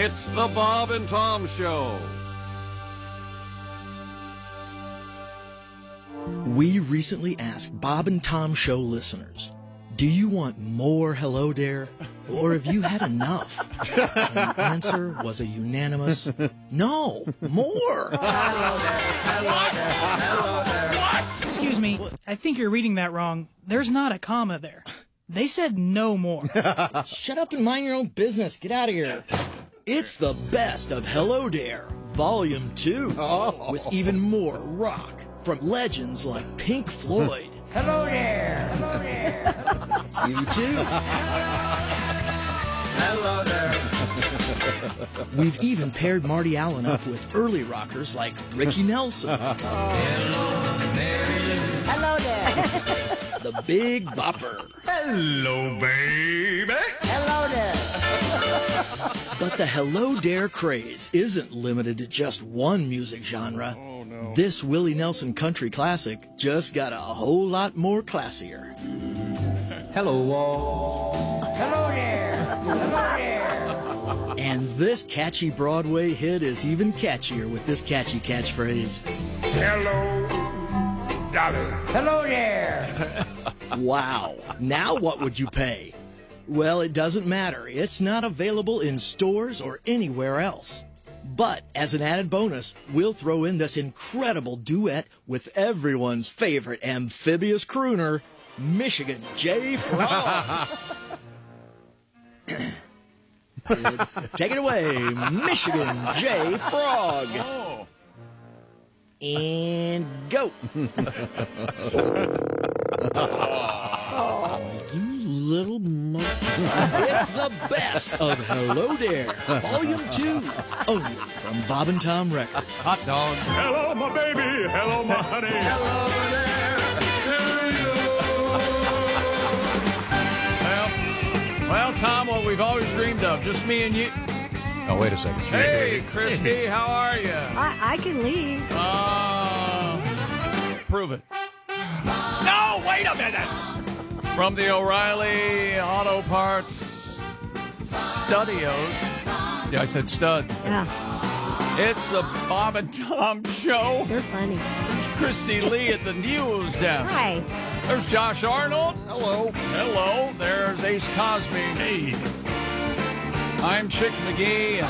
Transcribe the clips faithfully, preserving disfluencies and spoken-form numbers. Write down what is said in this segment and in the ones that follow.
It's the Bob and Tom Show. We recently asked Bob and Tom Show listeners, do you want more Hello Dare, or have you had enough? And the answer was a unanimous, no, more. Hello there. Hello there. Hello there. What? Excuse me, I think you're reading that wrong. There's not a comma there. They said no more. Shut up and mind your own business. Get out of here. It's the best of Hello Dare, Volume two, oh. with even more rock from legends like Pink Floyd. Hello there. Hello there. You too. Hello there. We've even paired Marty Allen up with early rockers like Ricky Nelson. Hello, Mary Lou. Hello there. The Big Bopper. Hello, baby. Hello there. But the Hello Dare craze isn't limited to just one music genre. Oh, no. This Willie Nelson country classic just got a whole lot more classier. Hello, all. Hello there. Hello there. And this catchy Broadway hit is even catchier with this catchy catchphrase. Hello, darling. Hello there. Wow. Now what would you pay? Well, it doesn't matter. It's not available in stores or anywhere else. But as an added bonus, we'll throw in this incredible duet with everyone's favorite amphibious crooner, Michigan J. Frog. Take it away, Michigan J. Frog. Oh. And go. Oh, you little mo- It's the best of Hello Dare, Volume two, only from Bob and Tom Records. Hot dog. Hello, my baby. Hello, my honey. Hello there. Well, well, Tom, what we've always dreamed of, just me and you. Oh, wait a second. Hey, Christy, how are you? I, I can leave. Uh, prove it. No, wait a minute. From the O'Reilly Auto Parts Studios. Yeah, I said stud. Yeah, It's the Bob and Tom Show. you're funny. There's Christy Lee at the news desk. Hi. There's Josh Arnold. Hello. Hello. There's Ace Cosby. Hey. I'm Chick McGee.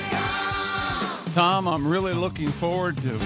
And Tom, I'm really looking forward to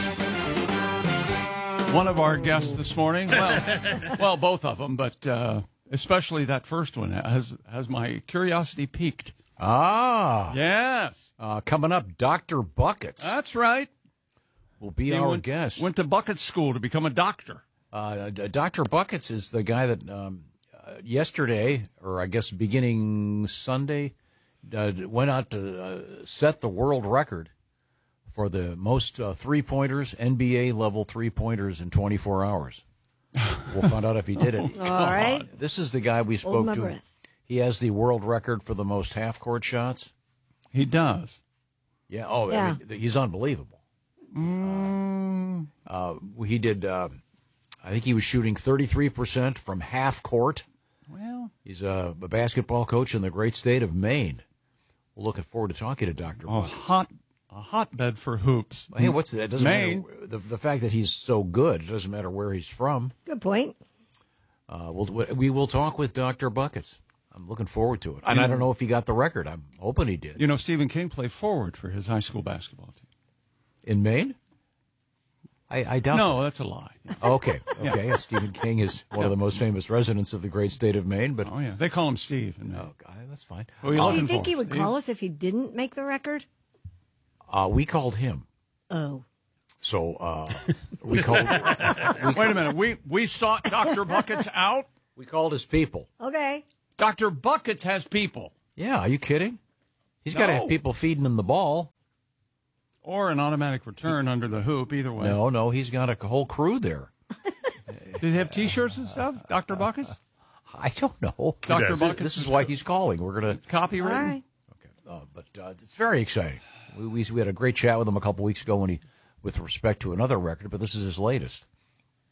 one of our guests this morning. Well, well, both of them, but uh, especially that first one has has my curiosity piqued. Ah. Yes, Uh, coming up, Doctor Buckets that's right. will be He our went, guest. Went to Bucket School to become a doctor. Uh, D- Doctor Buckets is the guy that um, uh, yesterday, or I guess beginning Sunday, uh, went out to uh, set the world record for the most uh, three-pointers, N B A level three-pointers in twenty-four hours. We'll find out if he did it. All right. This is the guy we Hold spoke my to. breath. He has the world record for the most half-court shots. He does. Yeah. Oh, Yeah. I mean, he's unbelievable. Mm, Uh, he did. Uh, I think he was shooting thirty-three percent from half court. well, He's a, a basketball coach in the great state of Maine. We're looking forward to talking to Doctor a Buckets. hot a hotbed for hoops. Hey, what's that? It doesn't Maine. matter. The, the fact that he's so good, it doesn't matter where he's from. Good point. Uh, we'll, we will talk with Doctor Buckets. I'm looking forward to it. And I don't know if he got the record. I'm hoping he did. You know, Stephen King played forward for his high school basketball team. In Maine? I, I doubt No, that's a lie. that. Okay. Okay. Yeah, Stephen King is one of the most famous residents of the great state of Maine, but Oh, yeah. They call him Steve. And, oh, God, that's fine. Who are you Do looking you think for? he would Steve? call us if he didn't make the record? Uh, we called him. Oh. So uh, we called Wait a minute. We we sought Doctor Buckets out? we called his people. Okay. Doctor Buckets has people. Yeah, are you kidding? He's got to No. have people feeding him the ball. Or an automatic return under the hoop, either way. No, no, he's got a whole crew there. Did he have T-shirts and stuff, Doctor Buckets? I don't know. Doctor This- Buckets This is is why good. he's calling. We're gonna. All Copywritten? right. Okay, uh, but uh, it's very exciting. We, we we had a great chat with him a couple weeks ago when he, with respect to another record, but this is his latest.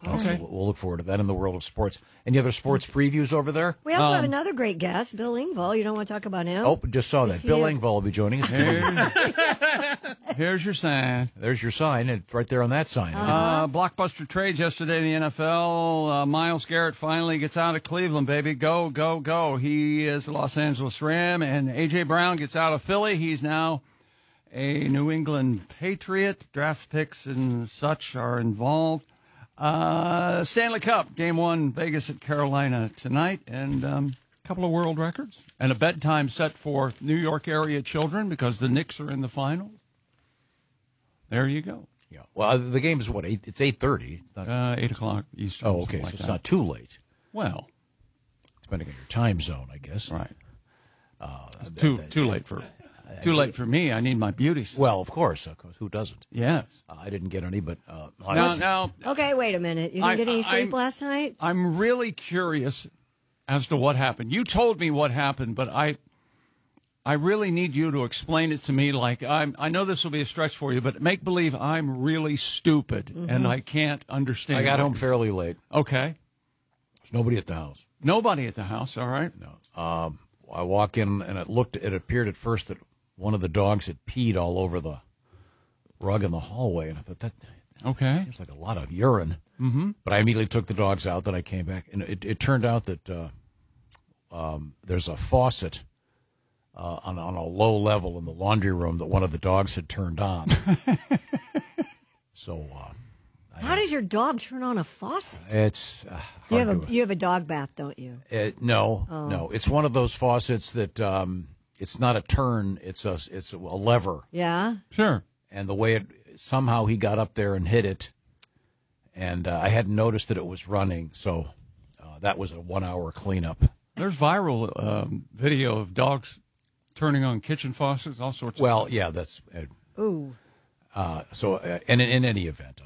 Okay. So we'll look forward to that in the world of sports. Any other sports previews over there? We also Um, have another great guest, Bill Engvall. You don't want to talk about him? Oh, just saw that. see Bill it? Engvall will be joining us. Here's, here's your sign. There's your sign. It's right there on that sign. Uh, blockbuster trades yesterday in the N F L. Uh, Myles Garrett finally gets out of Cleveland, baby. Go, go, go. He is a Los Angeles Ram. And A J. Brown gets out of Philly. He's now a New England Patriot. Draft picks and such are involved. Uh, Stanley Cup, game one, Vegas at Carolina tonight. And um, a couple of world records. And a bedtime set for New York area children because the Knicks are in the finals. There you go. Yeah. Well, the game is what? Eight, it's eight thirty. It's not. Uh, eight o'clock Eastern. Oh, okay. Like So it's that. not too late, Well, depending on your time zone, I guess. right. Uh, Too too late for too late for me. I need my beauty sleep. Well, of course, of course. Who doesn't? Yes. Uh, I didn't get any, but uh, Now, honestly, now Okay, wait a minute. You didn't I- get any sleep I'm- last night? I'm really curious as to what happened. You told me what happened, but I I really need you to explain it to me. Like I'm, I know this will be a stretch for you, but make believe I'm really stupid and I can't understand. I got what home you're- fairly late. Okay. There's nobody at the house. Nobody at the house. All right. No. Um, I walk in, and it looked. It appeared at first that one of the dogs had peed all over the rug in the hallway, and I thought that Okay. seems like a lot of urine. Mm-hmm. But I immediately took the dogs out. Then I came back, and it, it turned out that uh, um, there's a faucet uh, on on a low level in the laundry room that one of the dogs had turned on. so uh, How does your dog turn on a faucet? it's uh, You hard have a to- you have a dog bath, don't you? Uh, no, no. It's one of those faucets that um, it's not a turn. It's a it's a lever, Yeah. Sure. and the way it somehow he got up there and hit it, and uh, I hadn't noticed that it was running. So uh, that was a one-hour cleanup. There's viral um, video of dogs turning on kitchen faucets, all sorts of Well, stuff. yeah, that's uh, Ooh. uh, so. Uh, and in, in any event,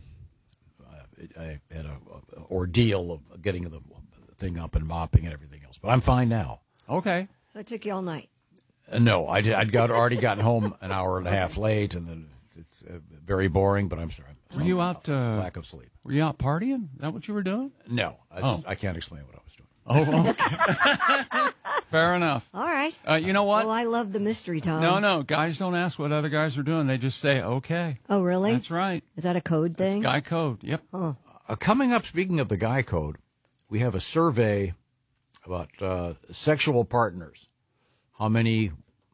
I uh, I had a, a ordeal of getting the thing up and mopping and everything else, but I'm fine now. Okay. So it took you all night. Uh, no, I did, I'd got already gotten home an hour and a half late, and then it's uh, very boring. But I'm sorry. Were you out? Uh, Lack of sleep. were you out partying? Is that what you were doing? No, I, Oh. I can't explain what I was doing. Oh, okay. Fair enough. All right. Uh, you know what? Oh, I love the mystery, Tom. No, no. Guys don't ask what other guys are doing. They just say, okay. Oh, really? That's right. Is that a code That's thing? guy code. Yep. Uh, coming up, speaking of the guy code, we have a survey about uh, sexual partners. How many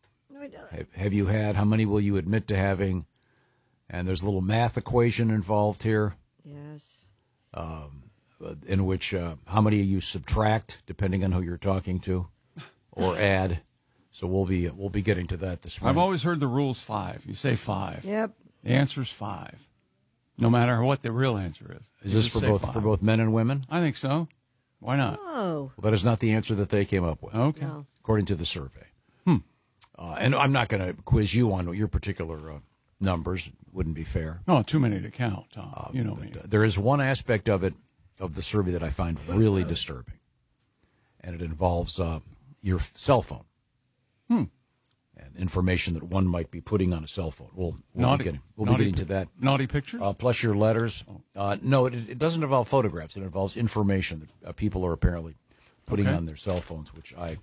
have, have you had? How many will you admit to having? And there's a little math equation involved here, Yes. uh, in which uh, how many you subtract depending on who you're talking to, or add. So we'll be we'll be getting to that this morning. I've always heard the rule's five. You say five. Yep. The answer's five. No matter what the real answer is. Is You this just for say both five. for both men and women? I think so. Why not? Oh. Well, that is not the answer that they came up with. Okay. No. According to the survey. Hmm. Uh, and I'm not going to quiz you on your particular uh, numbers. Wouldn't be fair. No, too many to count, Tom. Uh, you know but, me. uh, there is one aspect of it, of the survey, that I find really disturbing, and it involves uh, your f- cell phone. Hmm. And information that one might be putting on a cell phone. We'll, we'll Naughty, be getting, we'll naughty be getting to pic- that. Naughty pictures? Uh, plus your letters. Uh, no, it, it doesn't involve photographs. It involves information that uh, people are apparently putting Okay. on their cell phones, which I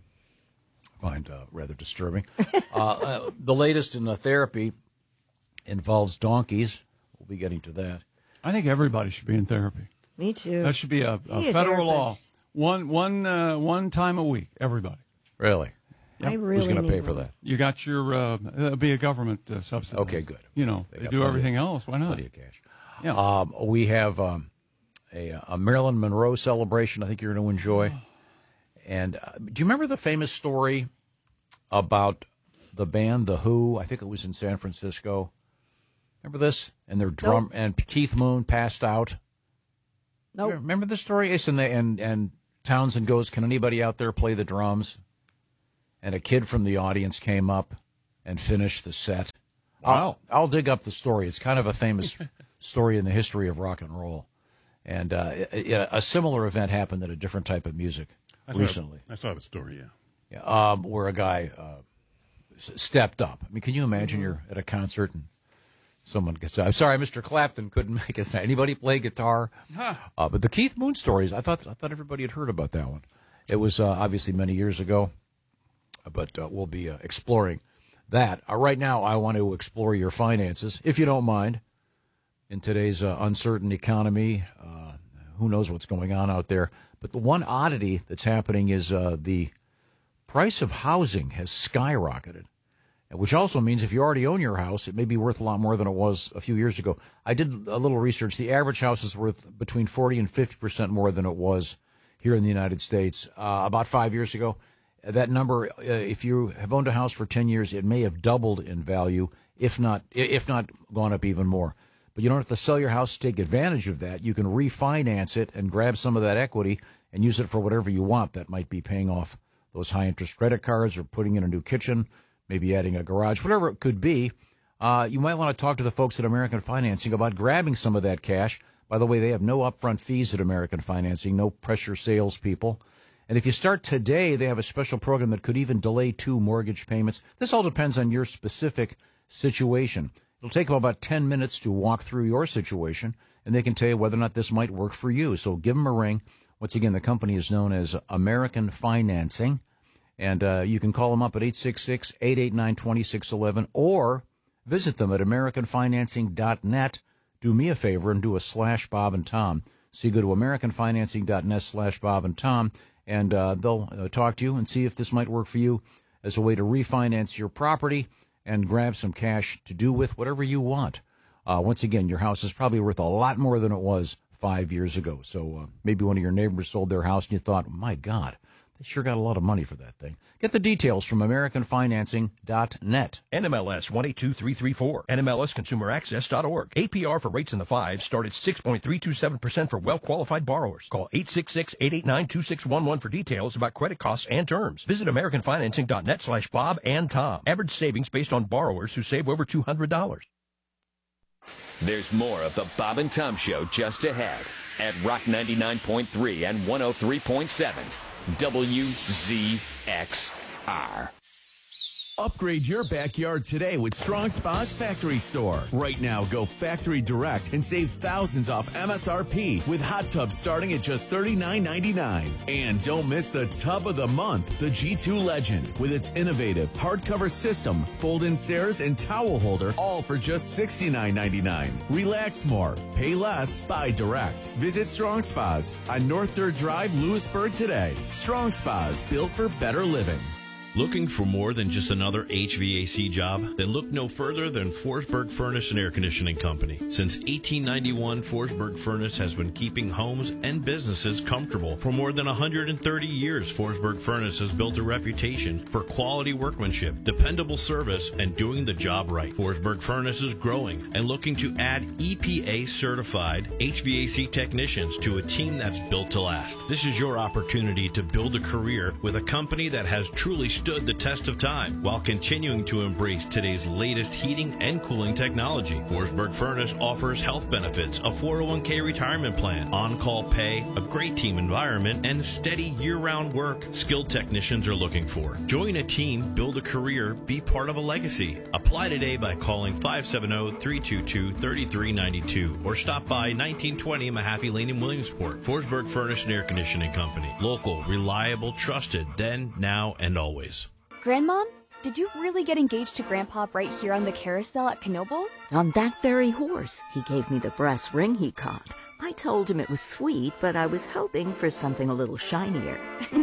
find uh, rather disturbing. uh, uh, the latest in the therapy involves donkeys. We'll be getting to that. I think everybody should be in therapy. Me too. That should be a, a Be a federal law. therapist. One, one, uh, one time a week, everybody. Really? I really Who's going to need pay for one. that? You got your, uh, it'll be a government uh, subsidy. Okay, good. You know, They they, got do plenty everything of- else. Why not? Plenty of cash. Yeah. Um, we have um, a, a Marilyn Monroe celebration I think you're going to enjoy. And uh, do you remember the famous story about the band The Who? I think it was in San Francisco. Remember this? And their drum Nope. and Keith Moon passed out. Nope. Remember the story? It's in the, and and Townsend goes, "Can anybody out there play the drums?" And a kid from the audience came up and finished the set. I'll, I'll dig up the story. It's kind of a famous story in the history of rock and roll. And uh, it, it- a similar event happened at a different type of music I saw- recently, I saw the story, yeah. yeah, um, where a guy uh, s- stepped up. I mean, can you imagine Mm-hmm. you're at a concert and Someone gets. I'm sorry, Mister Clapton couldn't make it. Anybody play guitar? Huh. Uh, but the Keith Moon stories, I thought I thought everybody had heard about that one. It was uh, obviously many years ago, but uh, we'll be uh, exploring that. Uh, right now, I want to explore your finances, if you don't mind. In today's uh, uncertain economy, uh, who knows what's going on out there? But the one oddity that's happening is uh, the price of housing has skyrocketed. Which also means if you already own your house, it may be worth a lot more than it was a few years ago. I did a little research. The average house is worth between forty and fifty percent more than it was here in the United States uh, about five years ago. That number, uh, if you have owned a house for ten years, it may have doubled in value, if not if not gone up even more. But you don't have to sell your house to take advantage of that. You can refinance it and grab some of that equity and use it for whatever you want. That might be paying off those high-interest credit cards or putting in a new kitchen, maybe adding a garage, whatever it could be. Uh, you might want to talk to the folks at American Financing about grabbing some of that cash. By the way, they have no upfront fees at American Financing, no pressure salespeople. And if you start today, they have a special program that could even delay two mortgage payments. This all depends on your specific situation. It'll take them about ten minutes to walk through your situation, and they can tell you whether or not this might work for you. So give them a ring. Once again, the company is known as American Financing. And uh, you can call them up at eight six six, eight eight nine, two six one one or visit them at american financing dot net. Do me a favor and do a slash Bob and Tom. So you go to american financing dot net slash Bob and Tom, and uh, they'll uh, talk to you and see if this might work for you as a way to refinance your property and grab some cash to do with whatever you want. Uh, once again, your house is probably worth a lot more than it was five years ago. So uh, maybe one of your neighbors sold their house and you thought, my God, they sure got a lot of money for that thing. Get the details from american financing dot net. N M L S one eight two three three four. N M L S consumer access dot org. A P R for rates in the fives start at six point three two seven percent for well-qualified borrowers. Call eight six six, eight eight nine, two six one one for details about credit costs and terms. Visit american financing dot net slash Bob and Tom. Average savings based on borrowers who save over two hundred dollars. There's more of the Bob and Tom Show just ahead at Rock ninety-nine point three and one oh three point seven. W Z X R. Upgrade your backyard today with Strong Spa's Factory Store. Right now, go factory direct and save thousands off M S R P with hot tubs starting at just thirty-nine ninety-nine. And don't miss the tub of the month, the G two Legend, with its innovative hardcover system, fold-in stairs, and towel holder, all for just sixty-nine ninety-nine. Relax more, pay less, buy direct. Visit Strong Spas on North third Drive, Lewisburg today. Strong Spas, built for better living. Looking for more than just another H V A C job? Then look no further than Forsberg Furnace and Air Conditioning Company. Since eighteen ninety-one, Forsberg Furnace has been keeping homes and businesses comfortable. For more than one hundred thirty years, Forsberg Furnace has built a reputation for quality workmanship, dependable service, and doing the job right. Forsberg Furnace is growing and looking to add E P A-certified H V A C technicians to a team that's built to last. This is your opportunity to build a career with a company that has truly stood the test of time while continuing to embrace today's latest heating and cooling technology. Forsberg Furnace offers health benefits, a four oh one k retirement plan, on-call pay, a great team environment, and steady year-round work skilled technicians are looking for. Join a team, build a career, be part of a legacy. Apply today by calling five seven zero, three two two, three three nine two or stop by nineteen twenty Mahaffey Lane in Williamsport. Forsberg Furnace and Air Conditioning Company. Local, reliable, trusted, then, now, and always. Grandmom, did you really get engaged to Grandpa right here on the carousel at Knoebels? On that very horse. He gave me the brass ring he caught. I told him it was sweet, but I was hoping for something a little shinier.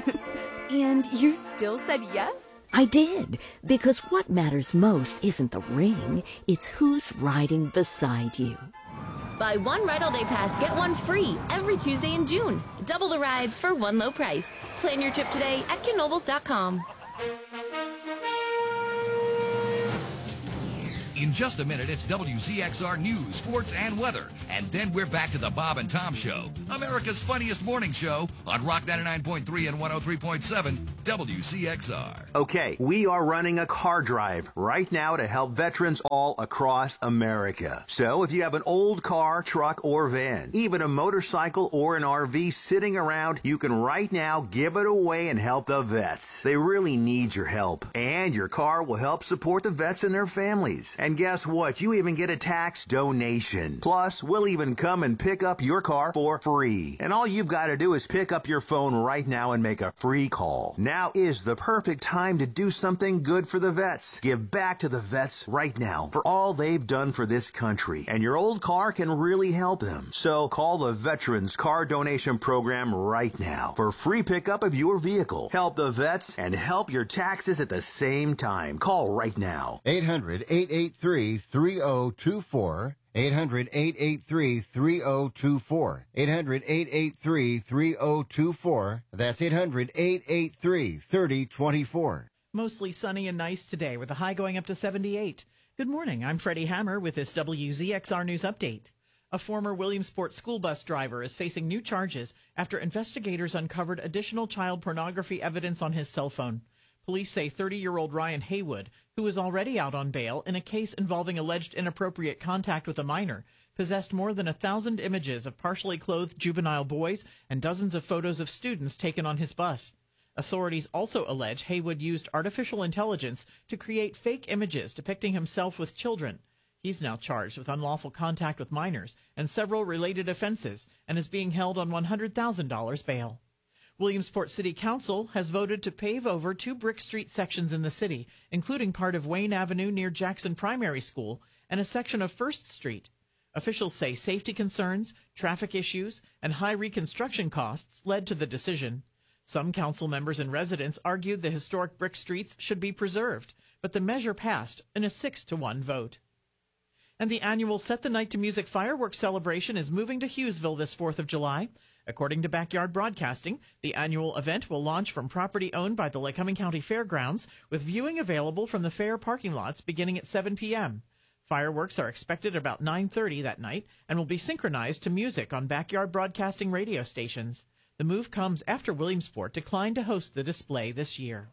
And you still said yes? I did, because what matters most isn't the ring, it's who's riding beside you. Buy one Ride All Day Pass, get one free every Tuesday in June. Double the rides for one low price. Plan your trip today at knoebels dot com. In just a minute, it's W Z X R News, Sports, and Weather. And then we're back to the Bob and Tom Show, America's funniest morning show on Rock ninety-nine point three and one oh three point seven W Z X R. Okay, we are running a car drive right now to help veterans all across America. So if you have an old car, truck, or van, even a motorcycle or an R V sitting around, you can right now give it away and help the vets. They really need your help. And your car will help support the vets and their families. And guess what? You even get a tax donation. Plus, we'll even come and pick up your car for free. And all you've got to do is pick up your phone right now and make a free call. Now is the perfect time to do something good for the vets. Give back to the vets right now for all they've done for this country. And your old car can really help them. So call the Veterans Car Donation Program right now for free pickup of your vehicle. Help the vets and help your taxes at the same time. Call right now. eight hundred, eight eight three, three oh two four. eight hundred, eight eight three, three oh two four. eight hundred, eight eight three, three oh two four. That's eight hundred, eight eight three, three oh two four. Mostly sunny and nice today with a high going up to seventy-eight. Good morning. I'm Freddie Hammer with this W Z X R News Update. A former Williamsport school bus driver is facing new charges after investigators uncovered additional child pornography evidence on his cell phone. Police say thirty-year-old Ryan Haywood, who is already out on bail in a case involving alleged inappropriate contact with a minor, possessed more than a thousand images of partially clothed juvenile boys and dozens of photos of students taken on his bus. Authorities also allege Haywood used artificial intelligence to create fake images depicting himself with children. He's now charged with unlawful contact with minors and several related offenses and is being held on one hundred thousand dollars bail. Williamsport City Council has voted to pave over two Brick Street sections in the city, including part of Wayne Avenue near Jackson Primary School and a section of First Street. Officials say safety concerns, traffic issues, and high reconstruction costs led to the decision. Some council members and residents argued the historic brick streets should be preserved, but the measure passed in a six to one vote. And the annual Set the Night to Music fireworks celebration is moving to Hughesville this fourth of July. According to Backyard Broadcasting, the annual event will launch from property owned by the Lycoming County Fairgrounds, with viewing available from the fair parking lots beginning at seven p.m. Fireworks are expected about nine thirty that night and will be synchronized to music on Backyard Broadcasting radio stations. The move comes after Williamsport declined to host the display this year.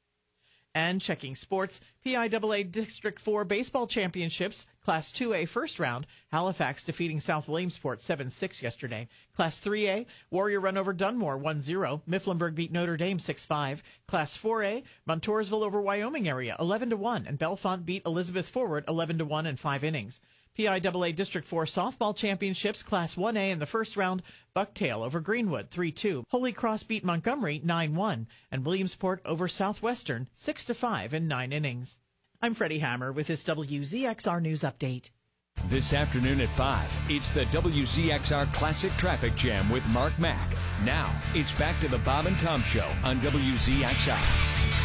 And checking sports, P I A A District four Baseball Championships, Class two A first round, Halifax defeating South Williamsport seven six yesterday. Class three A, Warrior run over Dunmore one zero. Mifflinburg beat Notre Dame six five. Class four A, Montoursville over Wyoming area eleven to one, and Bellefonte beat Elizabeth Forward eleven to one in five innings. P I A A District four Softball Championships, Class one A in the first round, Bucktail over Greenwood three two. Holy Cross beat Montgomery nine one, and Williamsport over Southwestern six to five in nine innings. I'm Freddie Hammer with this W Z X R News Update. This afternoon at five, it's the W Z X R Classic Traffic Jam with Mark Mack. Now, it's back to the Bob and Tom Show on W Z X R.